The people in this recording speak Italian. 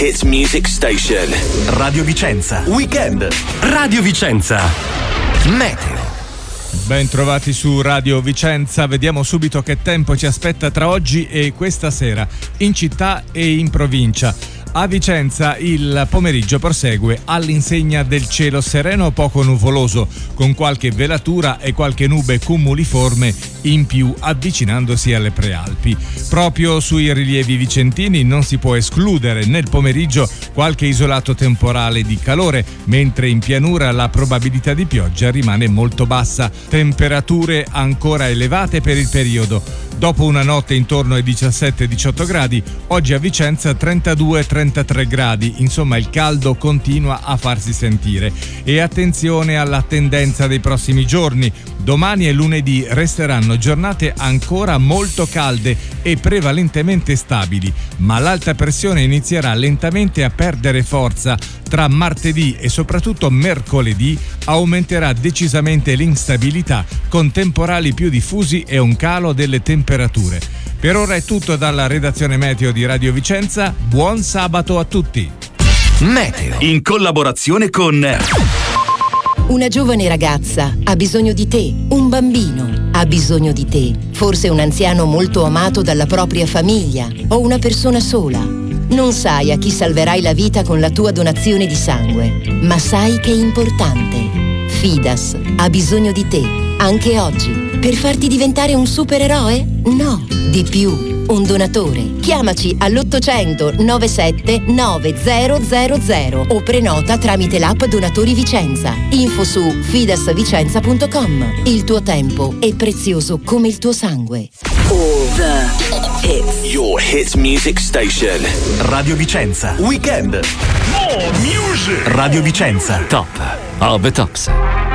hit music station. Radio Vicenza. Weekend. Radio Vicenza. Meteo. Ben trovati su Radio Vicenza, vediamo subito che tempo ci aspetta tra oggi e questa sera, in città e in provincia. A Vicenza il pomeriggio prosegue all'insegna del cielo sereno poco nuvoloso, con qualche velatura e qualche nube cumuliforme in più avvicinandosi alle prealpi. Proprio sui rilievi vicentini non si può escludere nel pomeriggio qualche isolato temporale di calore, mentre in pianura la probabilità di pioggia rimane molto bassa. Temperature ancora elevate per il periodo. Dopo una notte intorno ai 17-18 gradi, oggi a Vicenza 32-33 gradi, insomma il caldo continua a farsi sentire. E attenzione alla tendenza dei prossimi giorni. Domani e lunedì resteranno giornate ancora molto calde e prevalentemente stabili, ma l'alta pressione inizierà lentamente a perdere forza. Tra martedì e soprattutto mercoledì aumenterà decisamente l'instabilità, con temporali più diffusi e un calo delle temperature. Per ora è tutto dalla redazione meteo di Radio Vicenza. Buon sabato a tutti. Meteo in collaborazione con Una giovane ragazza ha bisogno di te, un bambino ha bisogno di te, forse un anziano molto amato dalla propria famiglia o una persona sola. Non sai a chi salverai la vita con la tua donazione di sangue, ma sai che è importante. Fidas ha bisogno di te, anche oggi, per farti diventare un supereroe? No, di più. Un donatore. Chiamaci all'800 97 9000 o prenota tramite l'app Donatori Vicenza. Info su fidasvicenza.com. Il tuo tempo è prezioso come il tuo sangue. All the hits. Your hit music station. Radio Vicenza. Weekend. More music. Radio Vicenza. Top of the tops.